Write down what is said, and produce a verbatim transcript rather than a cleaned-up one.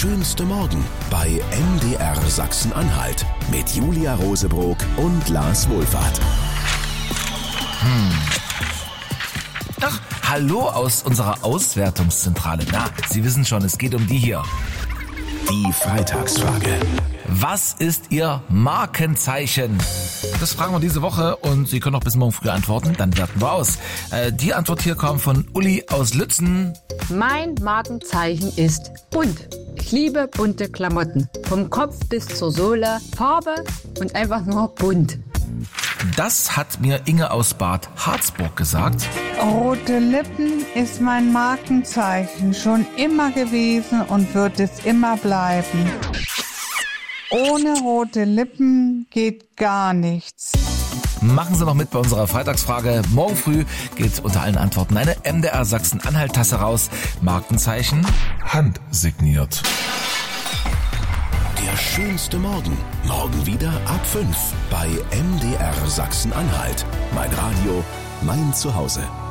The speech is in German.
schönste Morgen bei M D R Sachsen-Anhalt mit Julia Rosebrock und Lars Wohlfahrt. Hm. Ach, hallo aus unserer Auswertungszentrale. Na, Sie wissen schon, es geht um die hier. Die Freitagsfrage. Was ist Ihr Markenzeichen? Das fragen wir diese Woche und Sie können auch bis morgen früh antworten, dann werten wir aus. Äh, die Antwort hier kam von Uli aus Lützen. Mein Markenzeichen ist bunt. Ich liebe bunte Klamotten. Vom Kopf bis zur Sohle, Farbe und einfach nur bunt. Das hat mir Inge aus Bad Harzburg gesagt. Rote Lippen ist mein Markenzeichen, schon immer gewesen und wird es immer bleiben. Ohne rote Lippen geht gar nichts. Machen Sie noch mit bei unserer Freitagsfrage. Morgen früh geht unter allen Antworten eine M D R Sachsen-Anhalt-Tasse raus. Markenzeichen handsigniert. Der schönste Morgen. Morgen wieder ab fünf bei M D R Sachsen-Anhalt. Mein Radio, mein Zuhause.